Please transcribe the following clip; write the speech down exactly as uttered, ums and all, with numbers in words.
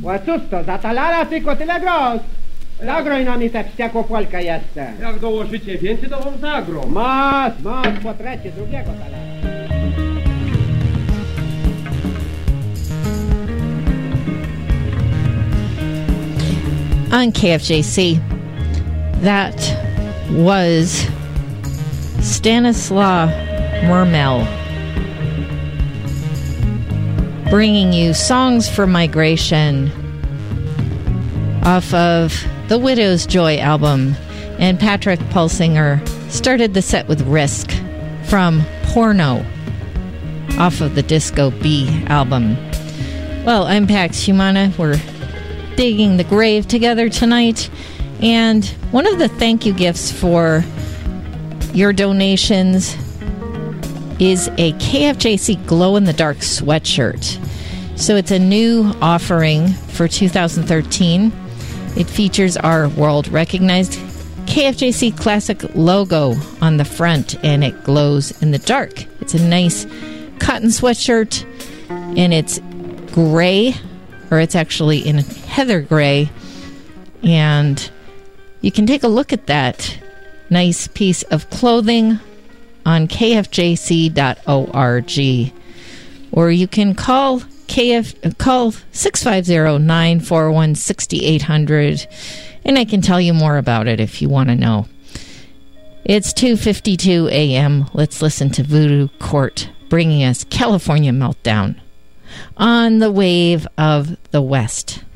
A cóż to, zatalala tylko tyle grosz? Zagroń nam i te wściekło Polka jeszcze. Jak dołożycie więcej, to wam zagrom. Mas, mas, po trzecie, drugiego talara. On K F J C, that was Stanislaw Mermel bringing you Songs for Migration off of the Widow's Joy album. And Patrick Pulsinger started the set with Risk from Porno off of the Disco B album. Well, I'm Pax Humana. We're digging the grave together tonight. And one of the thank you gifts for your donations is a K F J C glow-in-the-dark sweatshirt. So it's a new offering for two thousand thirteen. It features our world-recognized K F J C Classic logo on the front, and it glows in the dark. It's a nice cotton sweatshirt, and it's gray, or it's actually in heather gray. And you can take a look at that nice piece of clothing on K F J C dot org, or you can call K F call six five zero, nine four one, six eight zero zero, and I can tell you more about it if you want to know. It's two fifty-two a.m. Let's listen to Voodoo Court bringing us California Meltdown on the Wave of the West.